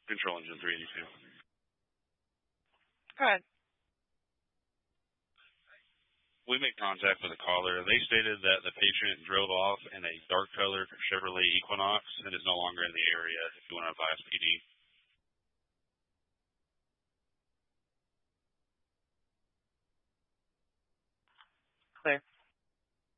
Control engine 382. Go ahead. We made contact with a caller. They stated that the patient drove off in a dark colored Chevrolet Equinox and is no longer in the area. If you want to advise PD. Clear.